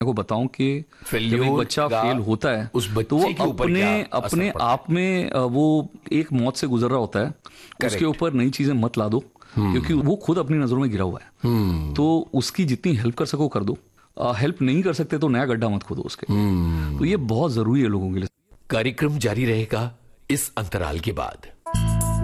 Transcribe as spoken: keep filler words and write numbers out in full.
को बताऊं कि जब एक बच्चा फेल होता है उस तो वो बच्चे के ऊपर अपने क्या असर अपने पड़ता है? आप में अ, वो एक मौत से गुजर रहा होता है। उसके ऊपर नई चीजें मत ला दो, क्योंकि वो खुद अपनी नजरों में गिरा हुआ है। तो उसकी जितनी हेल्प कर सको कर दो, हेल्प नहीं कर सकते तो नया गड्ढा मत खोदो उसके। तो ये बहुत जरूरी है लोगों के लिए। कार्यक्रम जारी रहेगा इस अंतराल के बाद।